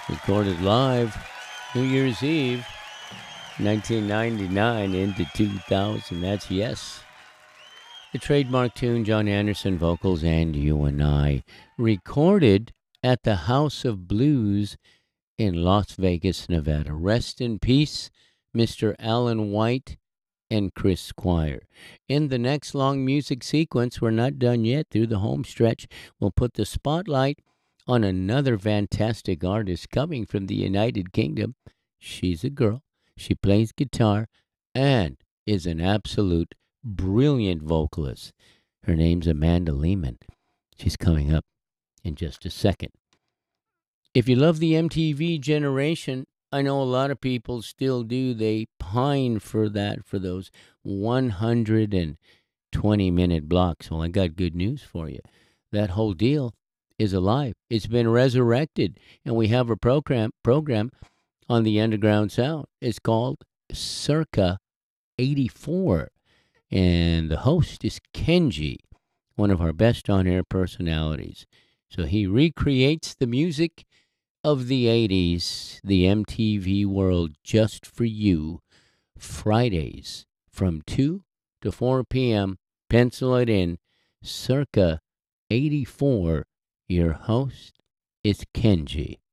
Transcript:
Recorded live New Year's Eve, 1999 into 2000. That's Yes. The trademark tune, John Anderson vocals, and You and I. Recorded at the House of Blues in Las Vegas, Nevada. Rest in peace, Mr. Alan White and Chris Squire. In the next long music sequence, we're not done yet. Through the home stretch, we'll put the spotlight on another fantastic artist coming from the United Kingdom. She's a girl. She plays guitar and is an absolute brilliant vocalist. Her name's Amanda Lehman. She's coming up in just a second. If you love the MTV generation, I know a lot of people still do. They pine for that, for those 120-minute blocks. Well, I got good news for you. That whole deal is alive. It's been resurrected, and we have a program on the Underground Sound. It's called Circa 84, and the host is Kenji, one of our best on-air personalities. So he recreates the music of the 80s, the MTV world, just for you, Fridays from 2 to 4 p.m. Pencil it in, Circa 84. Your host is Kenji.